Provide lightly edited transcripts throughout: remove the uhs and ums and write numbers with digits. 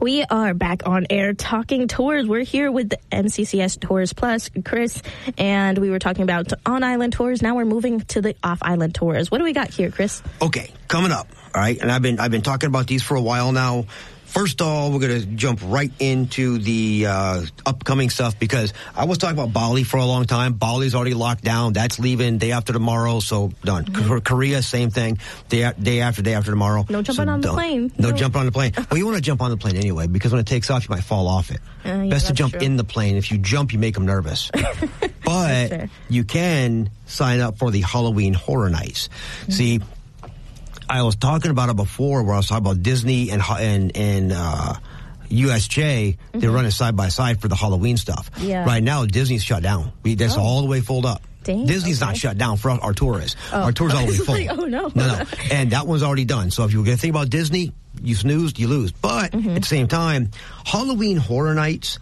We are back on air talking tours. We're here with the MCCS Tours Plus, Chris, and we were talking about on-island tours. Now we're moving to the off-island tours. What do we got here, Chris? Okay, coming up, all right, and I've been talking about these for a while now. First of all, we're going to jump right into the upcoming stuff because I was talking about Bali for a long time. Bali's already locked down. That's leaving day after tomorrow, so done. Mm-hmm. Korea, same thing. Day after tomorrow. No jumping on the plane. No jumping on the plane. Well, you want to jump on the plane anyway because when it takes off, you might fall off it. Best to jump in the plane. If you jump, you make them nervous. But you can sign up for the Halloween Horror Nights. Mm-hmm. See, I was talking about it before where I was talking about Disney and USJ. Mm-hmm. They're running side by side for the Halloween stuff. Yeah. Right now, Disney's shut down. That's all the way filled up. Dang, Disney's not shut down for our tourists. Oh. Our tours are already full. Like, oh, no. No. And that one's already done. So if you're going to think about Disney, you snoozed, you lose. But at the same time, Halloween Horror Nights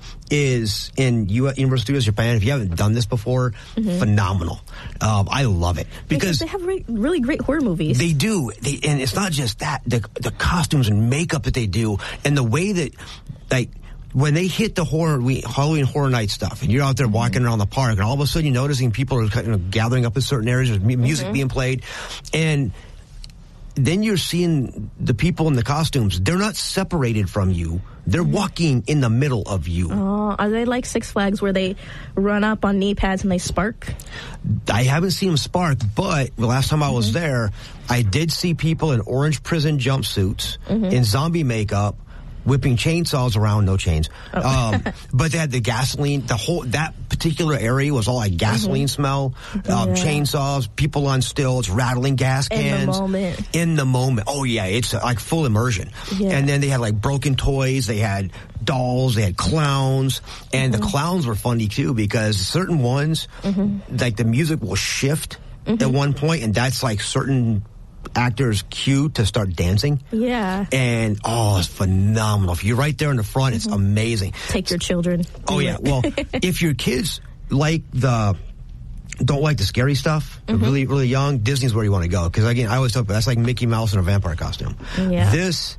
is in Universal Studios Japan. If you haven't done this before, phenomenal. I love it. Because they have really great horror movies. They do. And it's not just that. The costumes and makeup that they do and the way that, like, when they hit the Halloween Horror Night stuff, and you're out there walking around the park, and all of a sudden you're noticing people are kind of gathering up in certain areas, there's music being played, and then you're seeing the people in the costumes. They're not separated from you. They're walking in the middle of you. Oh, are they like Six Flags where they run up on knee pads and they spark? I haven't seen them spark, but the last time I was there, I did see people in orange prison jumpsuits, in zombie makeup, whipping chainsaws around, no chains. But they had the gasoline, that particular area was all like gasoline smell, chainsaws, people on stilts, rattling gas cans. In the moment. Oh yeah, it's like full immersion. Yeah. And then they had like broken toys, they had dolls, they had clowns, and the clowns were funny too because certain ones, like the music will shift at one point, and that's like certain actors' cue to start dancing. Yeah. And, it's phenomenal. If you're right there in the front, it's amazing. Take your children. Oh, yeah. Well, if your kids don't like the scary stuff, they're really, really young, Disney's where you want to go. Because, again, I always tell people, that's like Mickey Mouse in a vampire costume. Yeah. This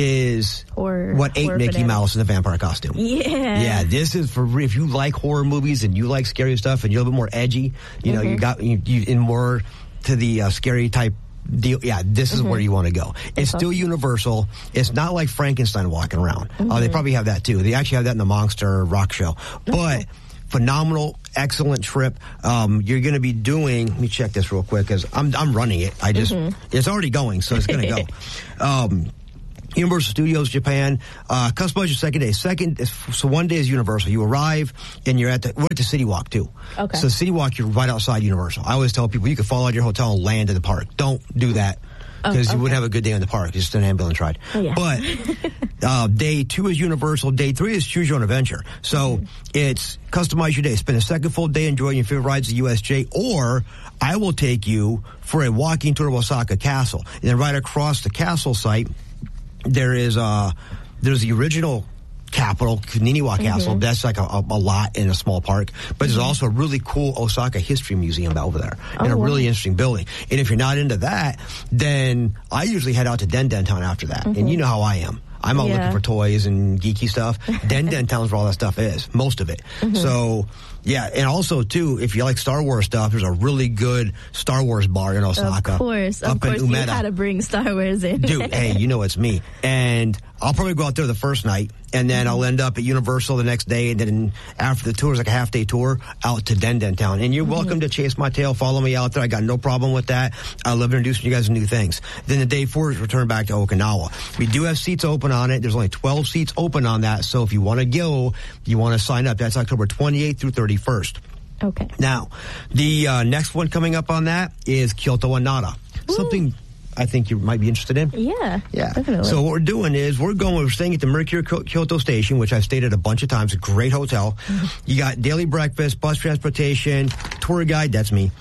is what ate Mickey Mouse in a vampire costume. Yeah. This is for, if you like horror movies and you like scary stuff and you're a little bit more edgy, you know, you in more to the scary type deal. Yeah, this is where you want to go. It's still Universal. It's not like Frankenstein walking around. They probably have that too. They actually have that in the Monster Rock Show. But phenomenal, excellent trip. You're going to be doing. Let me check this real quick because I'm running it. I just it's already going, so it's going to go. Universal Studios Japan, customize your second day. So one day is Universal. You arrive and we're at the City Walk too. Okay. So City Walk, you're right outside Universal. I always tell people you can fall out of your hotel and land in the park. Don't do that because you wouldn't have a good day in the park. It's just an ambulance ride. Oh, yeah. But day 2 is Universal. Day 3 is Choose Your Own Adventure. So it's customize your day. Spend a second full day enjoying your favorite rides at USJ, or I will take you for a walking tour of Osaka Castle. And then right across the castle site, there's the original Capital, Niniwa Castle. That's like a lot in a small park. But there's also a really cool Osaka History Museum over there. And a really interesting building. And if you're not into that, then I usually head out to Den Town after that. And you know how I am. I'm out looking for toys and geeky stuff. Den Town's where all that stuff is. Most of it. So, yeah. And also, too, if you like Star Wars stuff, there's a really good Star Wars bar in Osaka. Of course. You had to bring Star Wars in. Dude, hey, you know it's me. And I'll probably go out there the first night, and then I'll end up at Universal the next day, and then after the tour, it's like a half-day tour, out to Den Town. And you're welcome to chase my tail, follow me out there. I got no problem with that. I love introducing you guys to new things. Then the day 4 is return back to Okinawa. We do have seats open on it. There's only 12 seats open on that, so if you want to go, you want to sign up. That's October 28th through 31st. Okay. Now, the next one coming up on that is Kyoto and Nara. Something I think you might be interested in. Yeah, definitely. So what we're doing is we're staying at the Mercury Kyoto Station, which I've stayed at a bunch of times. A great hotel. You got daily breakfast, bus transportation, tour guide. That's me.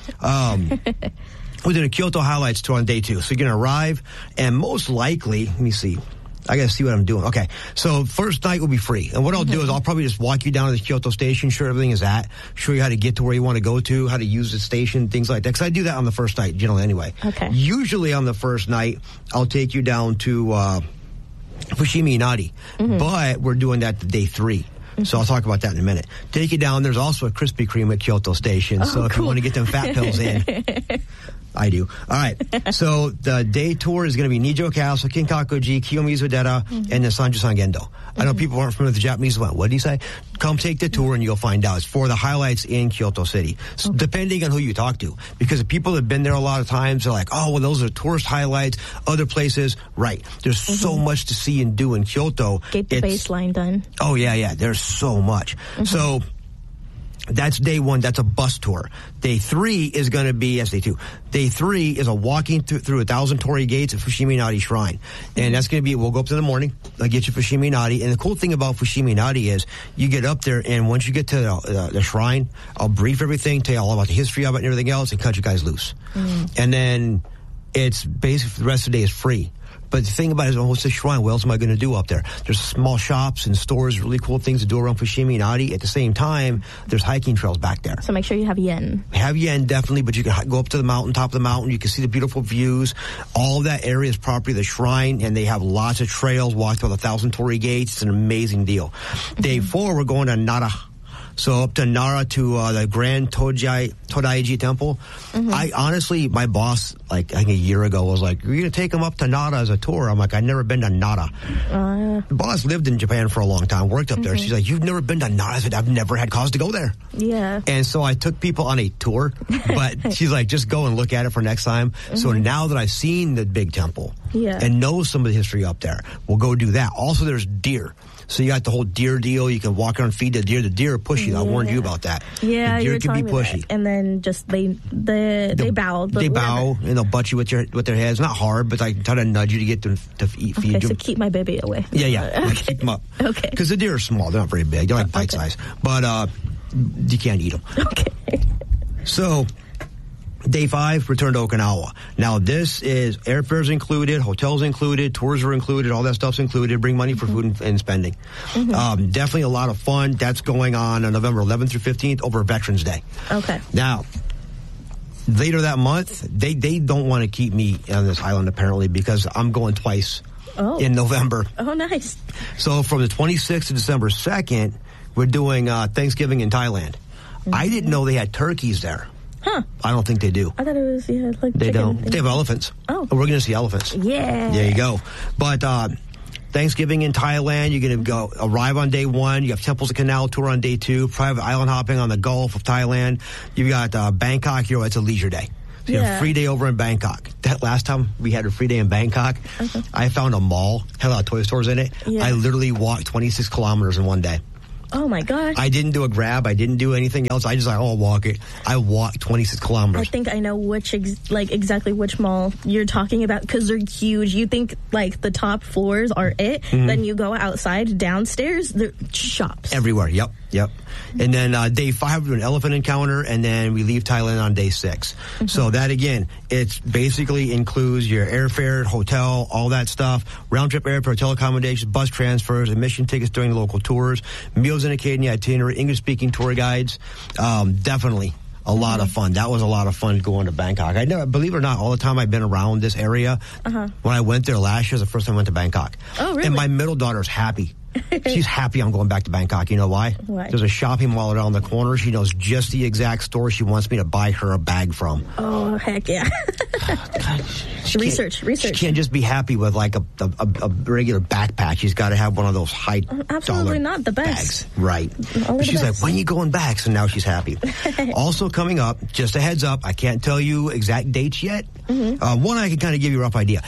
We're doing a Kyoto highlights tour on day 2. So you're going to arrive, and most likely, let me see. I got to see what I'm doing. Okay. So first night will be free. And what I'll do is I'll probably just walk you down to the Kyoto Station, show everything is at, show you how to get to where you want to go to, how to use the station, things like that. Because I do that on the first night, generally anyway. Okay. Usually on the first night, I'll take you down to Fushimi Inari. But we're doing that to day 3. So I'll talk about that in a minute. Take it down. There's also a Krispy Kreme at Kyoto Station. So if you want to get them fat pills in, I do. All right. So the day tour is going to be Nijo Castle, Kinkakuji, Kiyomizu-dera, and the Sanjusan Gendo. I know people aren't familiar with the Japanese one. What did he say? Come take the tour and you'll find out. It's for the highlights in Kyoto City. So depending on who you talk to. Because the people that have been there a lot of times are like, oh, well, those are tourist highlights. Other places, right. There's so much to see and do in Kyoto. Get the baseline done. Oh, yeah. There's so much. So that's day 1. That's a bus tour. Day 3 is going to be, yes, day 2. Day 3 is a walking through 1,000 torii gates at Fushimi Inari Shrine. And that's going to be, we'll go up in the morning. I'll get you Fushimi Inari. And the cool thing about Fushimi Inari is you get up there, and once you get to the shrine, I'll brief everything, tell you all about the history of it and everything else, and cut you guys loose. And then it's basically the rest of the day is free. But the thing about it is, what's the shrine? What else am I going to do up there? There's small shops and stores, really cool things to do around Fushimi Inari. At the same time, there's hiking trails back there. So make sure you have yen. Have yen, definitely, but you can go up to the mountain, top of the mountain. You can see the beautiful views. All of that area is property of the shrine, and they have lots of trails, walk through the 1,000 torii gates. It's an amazing deal. Day 4, we're going to Nara. So up to Nara to the Grand Todaiji Temple. I honestly, my boss, like I think a year ago, was like, "You're going to take him up to Nara as a tour?" I'm like, "I've never been to Nara." The boss lived in Japan for a long time, worked up there. She's like, "You've never been to Nara?" I said, "I've never had cause to go there." Yeah. And so I took people on a tour, but she's like, "Just go and look at it for next time." So now that I've seen the big temple and know some of the history up there, we'll go do that. Also, there's deer. So you got the whole deer deal. You can walk around and feed the deer. The deer are pushy. I warned you about that. Yeah, the deer can be pushy. And then just they bow. They bow and they'll butt you with their heads. Not hard, but I try to nudge you to get them to feed you. Okay, so keep my baby away. Yeah. Keep them up. Okay. Because the deer are small. They're not very big. They're like bite size. But you can't eat them. Okay. So day 5, return to Okinawa. Now, this is airfares included, hotels included, tours are included, all that stuff's included. Bring money for food and spending. Definitely a lot of fun. That's going on November 11th through 15th over Veterans Day. Okay. Now, later that month, they don't want to keep me on this island, apparently, because I'm going twice in November. Oh, nice. So from the 26th to December 2nd, we're doing Thanksgiving in Thailand. I didn't know they had turkeys there. Huh. I don't think they do. I thought it was, like they chicken. Don't. They have elephants. Oh. We're going to see elephants. Yeah. There you go. But Thanksgiving in Thailand, you're going to arrive on day 1. You have Temples of Canal tour on day 2. Private island hopping on the Gulf of Thailand. You've got Bangkok. It's a leisure day. So you have a free day over in Bangkok. That last time we had a free day in Bangkok, I found a mall, had a lot of toy stores in it. Yeah. I literally walked 26 kilometers in one day. Oh, my gosh. I didn't do a grab. I didn't do anything else. I just I'll walk it. I walked 26 kilometers. I think I know exactly which mall you're talking about because they're huge. You think like the top floors are it. Then you go outside, downstairs, they're shops. Everywhere. Yep. And then day 5, we do an elephant encounter, and then we leave Thailand on day 6. So that, again, it basically includes your airfare, hotel, all that stuff, round-trip airfare, hotel accommodations, bus transfers, admission tickets during local tours, meals indicated in the itinerary, English-speaking tour guides. Definitely a lot of fun. That was a lot of fun going to Bangkok. I never, believe it or not, all the time I've been around this area, when I went there last year, was the first time I went to Bangkok. Oh, really? And my middle daughter's happy. She's happy I'm going back to Bangkok. You know why? Why? There's a shopping mall around the corner. She knows just the exact store she wants me to buy her a bag from. Oh, heck yeah. God, research. She can't just be happy with like a regular backpack. She's got to have one of those high absolutely not the best bags. Right. She's like, when are you going back? So now she's happy. Also coming up, just a heads up, I can't tell you exact dates yet. One, I can kind of give you a rough idea.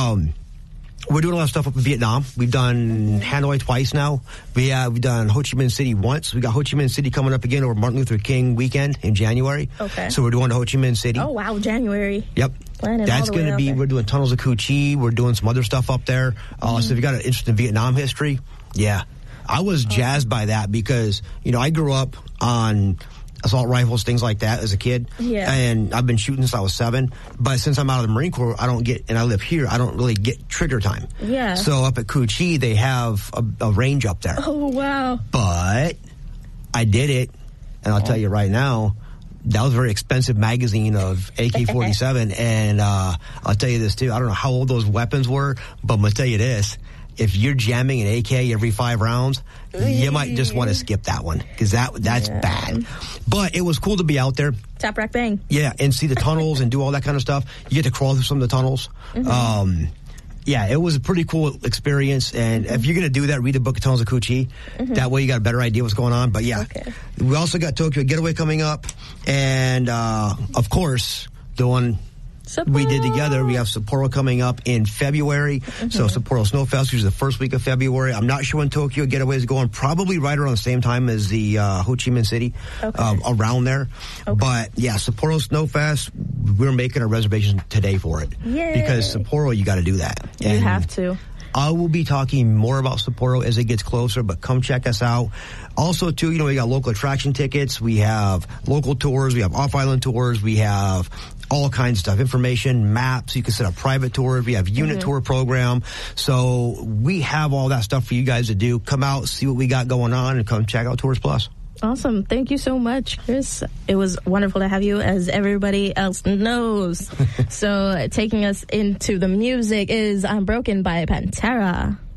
We're doing a lot of stuff up in Vietnam. We've done Hanoi twice now. We've done Ho Chi Minh City once. We got Ho Chi Minh City coming up again over Martin Luther King weekend in January. Okay. So we're doing Ho Chi Minh City. Oh, wow, January. Yep. That's going to be, we're doing Tunnels of Cu Chi. We're doing some other stuff up there. So if you got an interest in Vietnam history, I was jazzed by that because, I grew up on assault rifles, things like that as a kid. Yeah. And I've been shooting since I was 7. But since I'm out of the Marine Corps, and I live here, I don't really get trigger time. Yeah. So up at Cu Chi, they have a range up there. Oh, wow. But I did it, and I'll tell you right now, that was a very expensive magazine of AK-47. And I'll tell you this, too. I don't know how old those weapons were, but I'm going to tell you this. if you're jamming an AK every 5 rounds, you might just want to skip that one because that's bad. But it was cool to be out there. Tap, rack, bang. Yeah, and see the tunnels and do all that kind of stuff. You get to crawl through some of the tunnels. Yeah, it was a pretty cool experience. And if you're going to do that, read the book of Tunnels of Cu Chi. That way you got a better idea what's going on. But yeah, we also got Tokyo Getaway coming up. And, of course, the one we did together, we have Sapporo coming up in February. So Sapporo Snowfest, which is the first week of February. I'm not sure when Tokyo Getaway is going. Probably right around the same time as the Ho Chi Minh City, around there. But yeah, Sapporo Snowfest, we're making a reservation today for it. Yay. Because Sapporo, you got to do that. You have to. I will be talking more about Sapporo as it gets closer, but come check us out. Also, too, we got local attraction tickets. We have local tours. We have off-island tours. We have all kinds of stuff, information, maps. You can set up private tours. We have unit tour program. So we have all that stuff for you guys to do. Come out, see what we got going on, and come check out Tours Plus. Awesome. Thank you so much, Chris. It was wonderful to have you, as everybody else knows. So taking us into the music is I'm Broken by Pantera.